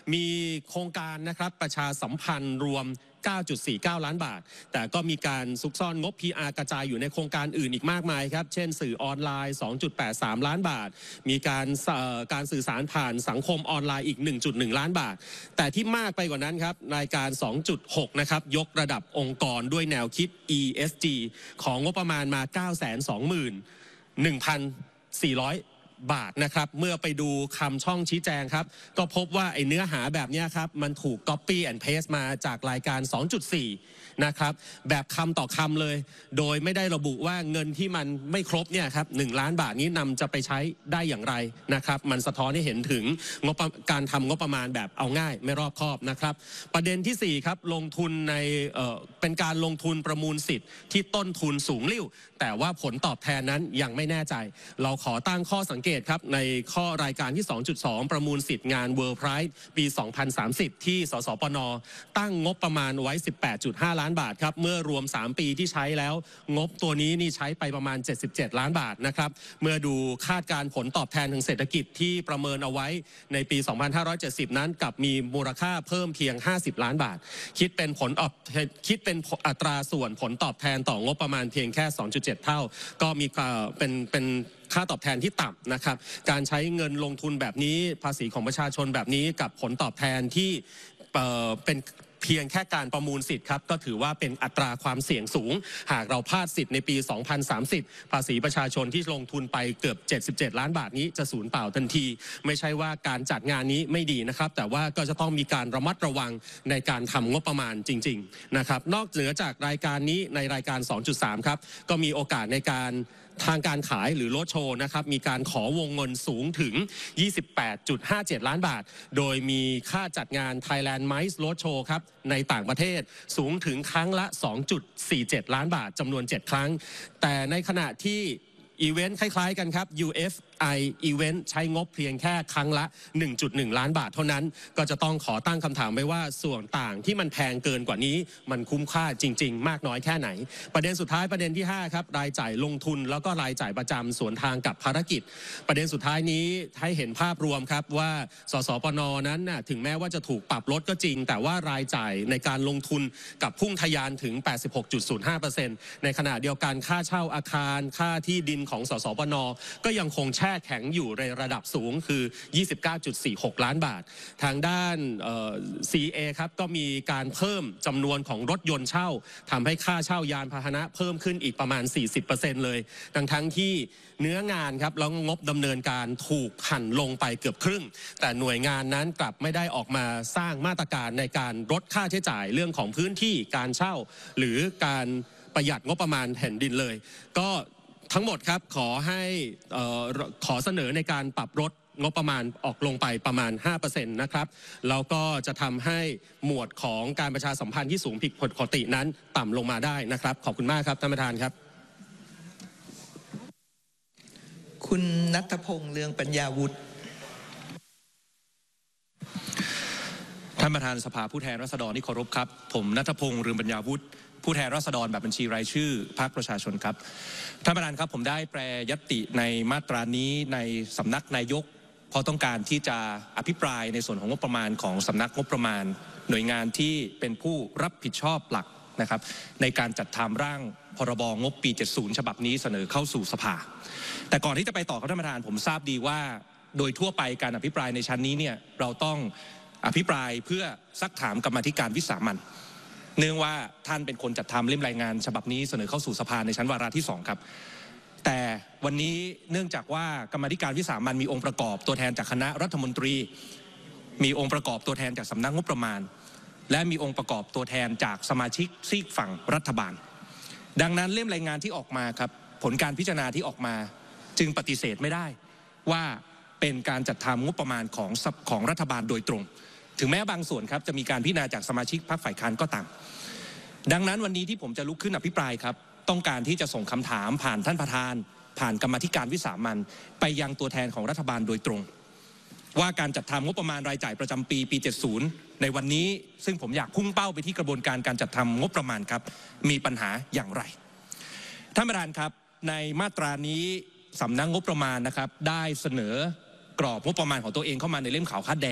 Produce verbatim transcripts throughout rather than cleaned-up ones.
มีโครงการนะครับประชาสัมพันธ์รวมเก้าจุดสี่เก้า ล้านบาทแต่ก็มีการซุกซ่อนงบ พี อาร์ กระจายอยู่ในโครงการอื่นอีกมากมายครับเช่นสื่อออนไลน์ สองจุดแปดสาม ล้านบาทมีการการสื่อสารผ่านสังคมออนไลน์อีก หนึ่งจุดหนึ่ง ล้านบาทแต่ที่มากไปกว่านั้นครับรายการ สองจุดหก นะครับยกระดับองค์กรด้วยแนวคิด อี เอส จี ของงบประมาณมา เก้าแสนสองหมื่นหนึ่งพันสี่ร้อยบาทนะครับเมื่อไปดูคำช่องชี้แจงครับก็พบว่าไอ้เนื้อหาแบบนี้ครับมันถูก copy and paste มาจากรายการ สองจุดสี่ นะครับแบบคำต่อคำเลยโดยไม่ได้ระบุว่าเงินที่มันไม่ครบเนี่ยครับหนึ่งล้านบาทนี้นำจะไปใช้ได้อย่างไรนะครับมันสะท้อนให้เห็นถึงงบการทำงบประมาณแบบเอาง่ายไม่รอบคอบนะครับประเด็นที่สี่ครับลงทุนในเอ่อเป็นการลงทุนประมูลสิทธิ์ที่ต้นทุนสูงลิ่วแต่ว่าผลตอบแทนนั้นยังไม่แน่ใจเราขอตั้งข้อสังเกตครับในข้อรายการที่ สองจุดสอง ประมูลสิทธิ์งาน World Pride ปี สองพันสามสิบ ที่สสปน.ตั้งงบประมาณไว้ สิบแปดจุดห้า ล้านบาทครับเมื่อรวมสามปีที่ใช้แล้วงบตัวนี้นี่ใช้ไปประมาณเจ็ดสิบเจ็ดล้านบาทนะครับเมื่อดูคาดการผลตอบแทนทางเศรษฐกิจที่ประเมินเอาไว้ในปี สองพันห้าร้อยเจ็ดสิบ นั้นกับมีมูลค่าเพิ่มเพียงห้าสิบล้านบาทคิดเป็นผลตอบคิดเป็นอัตราส่วนผลตอบแทนต่องบประมาณเพียงแค่ สองจุดเจ็ด เท่าก็มีเป็นเป็นค่าตอบแทนที่ต่ำนะครับการใช้เงินลงทุนแบบนี้ภาษีของประชาชนแบบนี้กับผลตอบแทนที่เอ่อเป็นเพียงแค่การประมูลสิทธิ์ครับก็ถือว่าเป็นอัตราความเสี่ยงสูงหากเราพลาดสิทธิ์ในปี สองพันสามสิบ ภาษีประชาชนที่ลงทุนไปเกือบเจ็ดสิบเจ็ดล้านบาทนี้จะสูญเปล่าทันทีไม่ใช่ว่าการจัดงานนี้ไม่ดีนะครับแต่ว่าก็จะต้องมีการระมัดระวังในการทำงบประมาณจริงๆนะครับนอกเหนือจากรายการนี้ในรายการ สองจุดสาม ครับก็มีโอกาสในการทางการขายหรือโลดโชว์นะครับมีการขอวงเงินสูงถึง ยี่สิบแปดจุดห้าเจ็ด ล้านบาทโดยมีค่าจัดงาน Thailand Mice Road Show ครับในต่างประเทศสูงถึงครั้งละ สองจุดสี่เจ็ด ล้านบาทจำนวนเจ็ดครั้งแต่ในขณะที่อีเวนต์คล้ายๆกันครับ ยู เอฟ ไอ Event ใช้งบเพียงแค่ครั้งละ หนึ่งจุดหนึ่ง ล้านบาทเท่านั้นก็จะต้องขอตั้งคำถามไว้ว่าส่วนต่างที่มันแพงเกินกว่านี้มันคุ้มค่าจริงๆมากน้อยแค่ไหนประเด็นสุดท้ายประเด็นที่ห้าครับรายจ่ายลงทุนแล้วก็รายจ่ายประจำสวนทางกับภารกิจประเด็นสุดท้ายนี้ให้เห็นภาพรวมครับว่าสสปน.นั้นน่ะถึงแม้ว่าจะถูกปรับลดก็จริงแต่ว่ารายจ่ายในการลงทุนกับพุ่งทะยานถึง แปดสิบหกจุดศูนย์ห้าเปอร์เซ็นต์ ในขณะเดียวกันค่าเช่าอาคารค่าที่ดินของสสปน.ก็ยังคงแช่แข็งอยู่ในระดับสูงคือ ยี่สิบเก้าจุดสี่หก ล้านบาททางด้าน ซี เอ ครับก็มีการเพิ่มจำนวนของรถยนต์เช่าทำให้ค่าเช่ายานพาหนะเพิ่มขึ้นอีกประมาณ สี่สิบเปอร์เซ็นต์ เลยทั้งทั้งที่เนื้องานครับแล้วงบดำเนินการถูกหั่นลงไปเกือบครึ่งแต่หน่วยงานนั้นกลับไม่ได้ออกมาสร้างมาตรการในการลดค่าใช้จ่ายเรื่องของพื้นที่การเช่าหรือการประหยัดงบประมาณแผ่นดินเลยก็ทั้งหมดครับขอให้ขอเสนอในการปรับลดงบประมาณออกลงไปประมาณ ห้าเปอร์เซ็นต์ นะครับแล้วก็จะทำให้หมวดของการประชาสัมพันธ์ที่สูงผิดปกตินั้นต่ำลงมาได้นะครับขอบคุณมากครับท่านประธานครับคุณณัฐพงษ์ เลืองปัญญาวุฒิท่านประธานสภาผู้แทนราษฎรที่เคารพครับผมณัฐพงษ์ เลืองปัญญาวุฒิผู้แทนราษฎรแบบบัญชีรายชื่อพรรคประชาชนครับท่านประธานครับผมได้แปรยติในมาตรานี้ในสำนักนายกเพราะต้องการที่จะอภิปรายในส่วนของงบประมาณของสำนักงบประมาณหน่วยงานที่เป็นผู้รับผิดชอบหลักนะครับในการจัดทำร่างพรบงบปีเจ็ดสิบฉบับนี้เสนอเข้าสู่สภาแต่ก่อนที่จะไปต่อครับท่านประธานผมทราบดีว่าโดยทั่วไปการอภิปรายในชั้นนี้เนี่ยเราต้องอภิปรายเพื่อซักถามกรรมาธิการวิสามัญเนื่องว่าท่านเป็นคนจัดทำเล่มรายงานฉบับนี้เสนอเข้าสู่สภาในชั้นวาระที่สองครับแต่วันนี้เนื่องจากว่ากรรมาธิการวิสามัญมีองค์ประกอบตัวแทนจากคณะรัฐมนตรีมีองค์ประกอบตัวแทนจากสำนักงบประมาณและมีองค์ประกอบตัวแทนจากสมาชิกซีกฝั่งรัฐบาลดังนั้นเล่มรายงานที่ออกมาครับผลการพิจารณาที่ออกมาจึงปฏิเสธไม่ได้ว่าเป็นการจัดทำงบประมาณของของรัฐบาลโดยตรงถึงแม้บางส่วนครับจะมีการพิจารณาจากสมาชิกพรรคฝ่ายค้านก็ตามดังนั้นวันนี้ที่ผมจะลุกขึ้นอภิปรายครับต้องการที่จะส่งคำถามผ่านท่านประธานผ่านกรรมาธิการวิสามัญไปยังตัวแทนของรัฐบาลโดยตรงว่าการจัดทำงบประมาณรายจ่ายประจำปีปีเจ็ดสิบในวันนี้ซึ่งผมอยากพุ่งเป้าไปที่กระบวนการการจัดทำงบประมาณครับมีปัญหาอย่างไรท่านประธานครับในมาตรานี้สำนักงบประมาณนะครับได้เสนอกรอบงบประมาณของตัวเองเข้ามาในเล่มขาวคาดแดง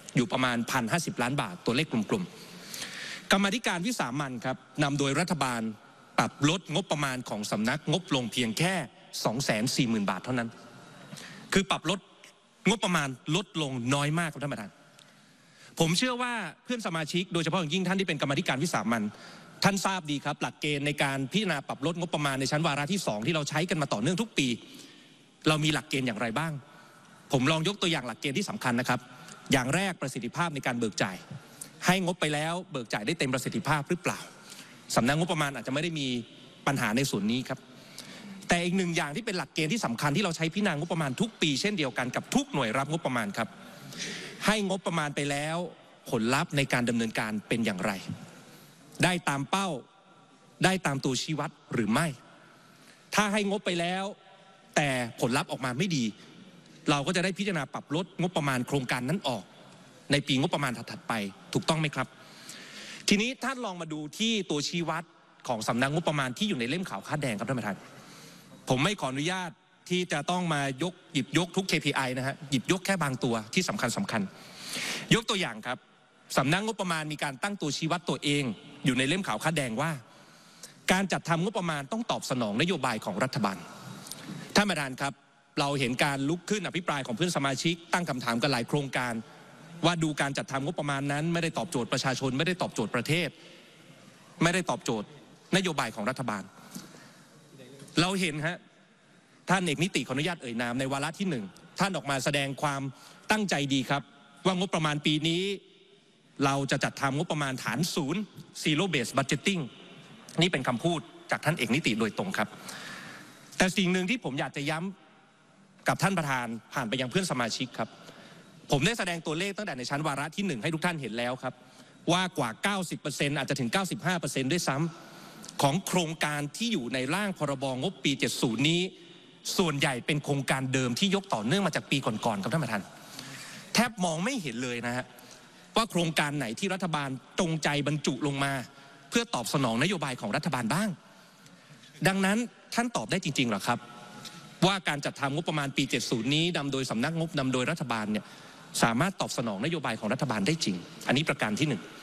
อยู่ประมาณ หนึ่งพันห้าสิบ ล้านบาทตัวเลขกลุ่มๆกรรมาธิการวิสามัญครับนำโดยรัฐบาลปรับลดงบประมาณของสำนักงบลงเพียงแค่ สองแสนสี่หมื่น บาทเท่านั้นคือปรับลดงบประมาณลดลงน้อยมากครับท่านประธานผมเชื่อว่าเพื่อนสมาชิกโดยเฉพาะอย่างยิ่งท่านที่เป็นกรรมาธิการวิสามัญท่านทราบดีครับหลักเกณฑ์ในการพิจารณาปรับลดงบประมาณในชั้นวาระที่สองที่เราใช้กันมาต่อเนื่องทุกปีเรามีหลักเกณฑ์อย่างไรบ้างผมลองยกตัวอย่างหลักเกณฑ์ที่สำคัญนะครับอย่างแรกประสิทธิภาพในการเบิกจ่ายให้งบไปแล้วเบิกจ่ายได้เต็มประสิทธิภาพหรือเปล่าสำนักงบประมาณอาจจะไม่ได้มีปัญหาในส่วนนี้ครับแต่อีกหนึ่งอย่างที่เป็นหลักเกณฑ์ที่สำคัญที่เราใช้พิจารณางบประมาณทุกปีเช่นเดียวกันกับทุกหน่วยรับงบประมาณครับให้งบประมาณไปแล้วผลลัพธ์ในการดำเนินการเป็นอย่างไรได้ตามเป้าได้ตามตัวชี้วัดหรือไม่ถ้าให้งบไปแล้วแต่ผลลัพธ์ออกมาไม่ดีเราก็จะได้พิจารณาปรับลดงบประมาณโครงการนั้นออกในปีงบประมาณถัดๆไปถูกต้องไหมครับทีนี้ท่านลองมาดูที่ตัวชี้วัดของสำนักงบประมาณที่อยู่ในเล่มขาวคาดแดงครับท่านประธานผมไม่ขออนุญาตที่จะต้องมายกหยิบยกทุก เค พี ไอ นะฮะหยิบยกแค่บางตัวที่สำคัญสำคัญยกตัวอย่างครับสำนักงบประมาณมีการตั้งตัวชี้วัดตัวเองอยู่ในเล่มขาวคาดแดงว่าการจัดทำงบประมาณต้องตอบสนองนโยบายของรัฐบาลท่านประธานครับเราเห็นการลุกขึ้นอภิปรายของเพื่อนสมาชิกตั้งคำถามกันหลายโครงการว่าดูการจัดทำงบประมาณนั้นไม่ได้ตอบโจทย์ประชาชนไม่ได้ตอบโจทย์ประเทศไม่ได้ตอบโจทย์นโยบายของรัฐบาลเราเห็นฮะท่านเอกนิติขออนุญาตเอ่ยนามในวาระที่หนึ่งท่านออกมาแสดงความตั้งใจดีครับว่างบประมาณปีนี้เราจะจัดทำงบประมาณฐานศูนย์ zero base budgeting นี่เป็นคำพูดจากท่านเอกนิติโดยตรงครับแต่สิ่งหนึ่งที่ผมอยากจะย้ำกับท่านประธานผ่านไปยังเพื่อนสมาชิกครับผมได้แสดงตัวเลขตั้งแต่ในชั้นวาระที่หนึ่งให้ทุกท่านเห็นแล้วครับว่ากว่า เก้าสิบเปอร์เซ็นต์ อาจจะถึง เก้าสิบห้าเปอร์เซ็นต์ ด้วยซ้ำของโครงการที่อยู่ในร่างพรบงบปีเจ็ดสิบนี้ส่วนใหญ่เป็นโครงการเดิมที่ยกต่อเนื่องมาจากปีก่อนๆครับท่านประธานแทบมองไม่เห็นเลยนะฮะว่าโครงการไหนที่รัฐบาลตรงใจบรรจุลงมาเพื่อตอบสนองนโยบายของรัฐบาลบ้างดังนั้นท่านตอบได้จริงๆหรอครับว่าการจัดทำงบประมาณปีเจ็ดสิบนี้นำโดยสำนักงบนำโดยรัฐบาลเนี่ยสามารถตอบสนองนโยบายของรัฐบาลได้จริงอันนี้ประการที่หนึ่ง